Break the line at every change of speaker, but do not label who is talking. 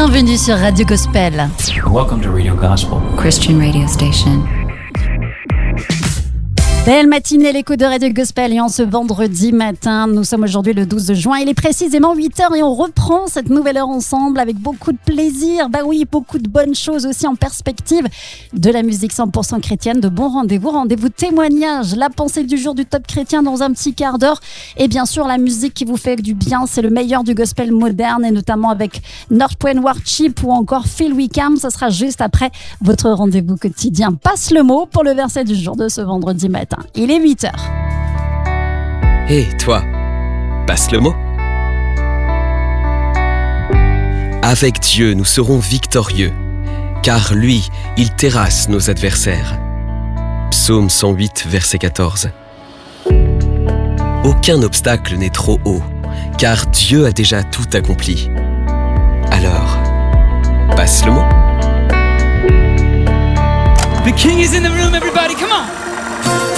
Bienvenue sur Radio Gospel.
Welcome to Radio Gospel,
Christian radio station.
Belle matinée, l'écho de Radio Gospel et en ce vendredi matin, nous sommes aujourd'hui le 12 juin, il est précisément 8h et on reprend cette nouvelle heure ensemble avec beaucoup de plaisir, bah oui, beaucoup de bonnes choses aussi en perspective, de la musique 100% chrétienne, de bons rendez-vous témoignages, la pensée du jour du top chrétien dans un petit quart d'heure et bien sûr la musique qui vous fait du bien, c'est le meilleur du gospel moderne et notamment avec North Point Worship ou encore Phil Wickham, ce sera juste après votre rendez-vous quotidien. Passe le mot pour le verset du jour de ce vendredi matin. Il est 8h.
Hé, toi, passe le mot. Avec Dieu, nous serons victorieux, car lui, il terrasse nos adversaires. Psaume 108, verset 14. Aucun obstacle n'est trop haut, car Dieu a déjà tout accompli. Alors, passe le mot.
The King is in the room, everybody, come on!